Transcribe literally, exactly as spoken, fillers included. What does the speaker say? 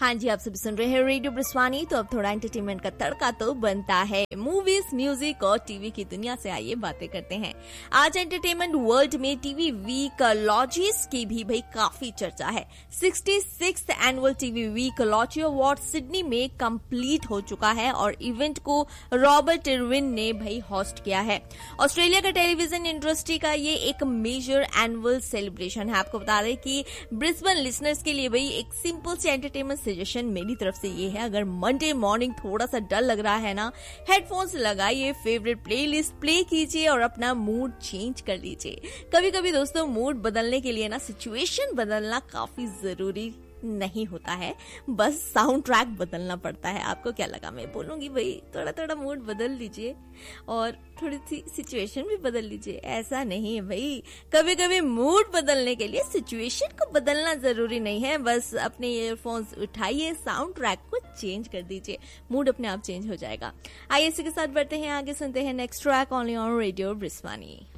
हाँ जी, आप सभी सुन रहे हैं रेडियो ब्रिस्वानी। तो अब थोड़ा एंटरटेनमेंट का तड़का तो बनता है। मूवीज, म्यूजिक और टीवी की दुनिया से आइए बातें करते हैं। आज एंटरटेनमेंट वर्ल्ड में टीवी वीक लॉजीज की भी भाई काफी चर्चा है। Sixty sixth annual TV week logy award Sydney में कंप्लीट हो चुका है और इवेंट को रॉबर्ट इरविन ने भाई होस्ट किया है। ऑस्ट्रेलिया का टेलीविजन इंडस्ट्री का ये एक मेजर एनुअल सेलिब्रेशन है। आपको बता दें कि ब्रिस्बेन लिसनर्स के लिए भाई एक सिंपल सी एंटरटेनमेंट सजेशन मेरी तरफ से ये है, अगर मंडे मॉर्निंग थोड़ा सा डल लग रहा है ना, हेडफोन्स लगाइए, फेवरेट प्लेलिस्ट प्ले कीजिए और अपना मूड चेंज कर लीजिए। कभी कभी दोस्तों मूड बदलने के लिए ना सिचुएशन बदलना काफी जरूरी नहीं होता है, बस साउंड ट्रैक बदलना पड़ता है। आपको क्या लगा? मैं बोलूंगी भाई थोड़ा थोड़ा मूड बदल लीजिए और थोड़ी सी सिचुएशन भी बदल लीजिए। ऐसा नहीं है भाई, कभी कभी मूड बदलने के लिए सिचुएशन को बदलना जरूरी नहीं है, बस अपने ईयरफोन्स उठाइए, साउंड ट्रैक को चेंज कर दीजिए, मूड अपने आप चेंज हो जाएगा। आइए इसी के साथ बढ़ते हैं आगे, सुनते हैं next track only on radio ब्रिस्वानी।